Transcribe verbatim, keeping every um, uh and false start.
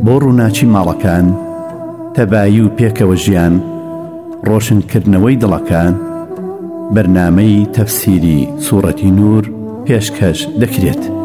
بۆ ڕووناچی ماڵەکان، تەبایی و پێکەوە ژیان، ڕۆشنکردنەوەی دڵەکان، بەرنامەی تەفسیری سوورەتی نور پێشکەش دەکرێت.